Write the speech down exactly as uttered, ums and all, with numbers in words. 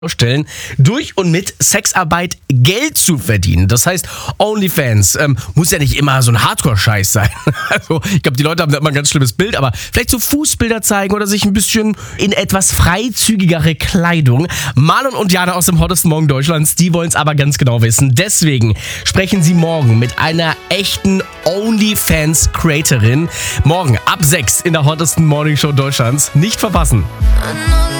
vorstellen, durch und mit Sexarbeit Geld zu verdienen. Das heißt, OnlyFans ähm, muss ja nicht immer so ein Hardcore-Scheiß sein. Also, ich glaube, die Leute haben da immer ein ganz schlimmes Bild, aber vielleicht so Fußbilder zeigen oder sich ein bisschen in etwas freizügigere Kleidung. Marlon und Jana aus dem Hottesten Morgen Deutschlands, die wollen es aber ganz genau wissen. Deswegen sprechen sie morgen mit einer echten OnlyFans-Creatorin. Morgen ab sechs in der Hottesten Morning Show Deutschlands. Nicht verpassen.